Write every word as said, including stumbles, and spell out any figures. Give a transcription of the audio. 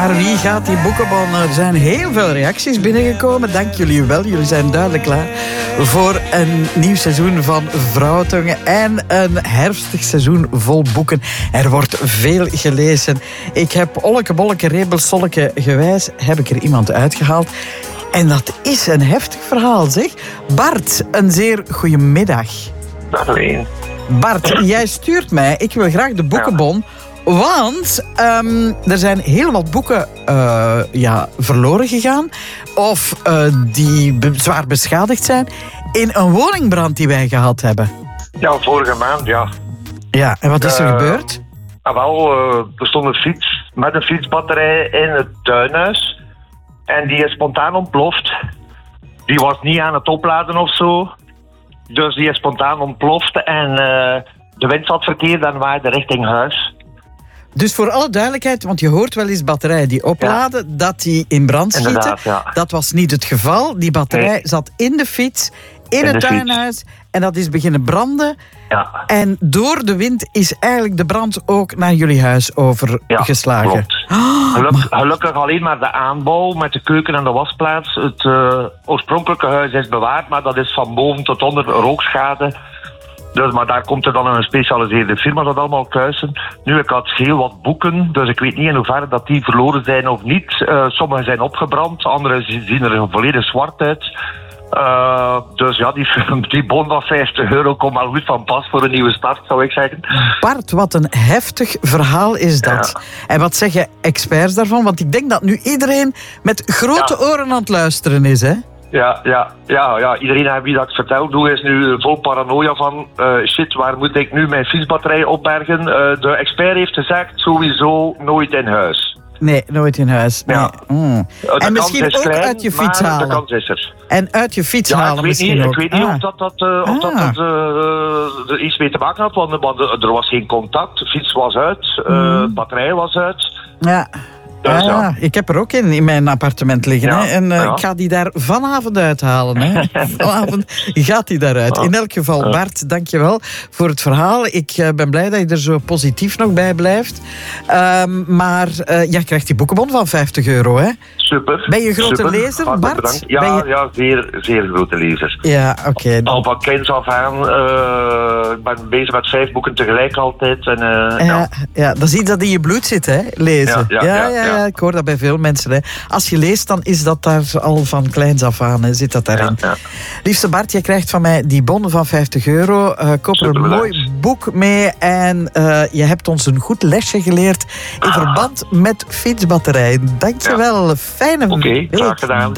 Naar wie gaat die boekenbon? Er zijn heel veel reacties binnengekomen. Dank jullie wel. Jullie zijn duidelijk klaar voor een nieuw seizoen van Vrouwentongen en een herfstig seizoen vol boeken. Er wordt veel gelezen. Ik heb olleke bolleke rebels solleke gewijs heb ik er iemand uitgehaald. En dat is een heftig verhaal, zeg. Bart, een zeer goede middag. Dag Leen. Bart, jij stuurt mij. Ik wil graag de boekenbon. Want um, er zijn heel wat boeken uh, ja, verloren gegaan. Of uh, die be- zwaar beschadigd zijn. In een woningbrand die wij gehad hebben. Ja, vorige maand, ja. Ja, en wat is er Uh, gebeurd? Ah, wel, uh, er stond een fiets met een fietsbatterij in het tuinhuis. En die is spontaan ontploft. Die was niet aan het opladen of zo. Dus die is spontaan ontploft. En uh, de wind zat verkeerd en waaide richting huis. Dus voor alle duidelijkheid, want je hoort wel eens batterijen die opladen, ja. dat die in brand schieten. Inderdaad, ja. Dat was niet het geval. Die batterij nee. zat in de fiets, in, in het de tuinhuis. Fiets. En dat is beginnen branden. Ja. En door de wind is eigenlijk de brand ook naar jullie huis overgeslagen. Ja, klopt. Oh, Geluk, gelukkig alleen maar de aanbouw met de keuken en de wasplaats. Het uh, oorspronkelijke huis is bewaard, maar dat is van boven tot onder rookschade. Dus, maar daar komt er dan een gespecialiseerde firma dat allemaal kluisen. Nu, ik had heel wat boeken, dus ik weet niet in hoeverre dat die verloren zijn of niet. Uh, sommige zijn opgebrand, andere zien er volledig zwart uit. Uh, dus ja, die, die bon van vijftig euro komt maar goed van pas voor een nieuwe start, zou ik zeggen. Bart, wat een heftig verhaal is dat. Ja. En wat zeggen experts daarvan? Want ik denk dat nu iedereen met grote ja. oren aan het luisteren is, hè? Ja, ja, ja, ja. Iedereen wie dat ik vertel doe is nu vol paranoia van uh, shit, waar moet ik nu mijn fietsbatterij opbergen? Uh, de expert heeft gezegd, sowieso nooit in huis. Nee, nooit in huis. Nee. Ja. Mm. En misschien ook klein, uit je fiets halen. De kans is er. En uit je fiets ja, halen ik weet misschien niet, ook. Ik weet niet ah. of dat, dat, uh, of ah. dat, dat uh, er iets mee te maken had, want, want uh, er was geen contact. De fiets was uit, uh, mm. de batterij was uit. Ja. Dus, ah, ja. Ik heb er ook in in mijn appartement liggen. Ja, hè? En uh, ja. ik ga die daar vanavond uithalen. Hè? Vanavond gaat die daaruit. Ja. In elk geval, Bart, dankjewel voor het verhaal. Ik uh, ben blij dat je er zo positief nog bij blijft. Um, maar uh, jij krijgt die boekenbon van vijftig euro, hè? Super. Ben je een grote super. lezer, Hartelijk Bart? Ja, je... ja zeer, zeer grote lezer. Ja, oké. Okay, al van kinds af aan. Uh, ik ben bezig met vijf boeken tegelijk altijd. En, uh, ja, ja. ja, dat is iets dat in je bloed zit, hè? Lezen. Ja, ja, ja, ja, ja. Ja, ik hoor dat bij veel mensen. Hè. Als je leest, dan is dat daar al van kleins af aan. Hè. Zit dat daarin. Ja, ja. Liefste Bart, jij krijgt van mij die bon van vijftig euro. Uh, koop er een mooi boek mee. En uh, je hebt ons een goed lesje geleerd in ah. verband met fietsbatterijen. Dankjewel. Ja. Fijne Oké, week. graag gedaan.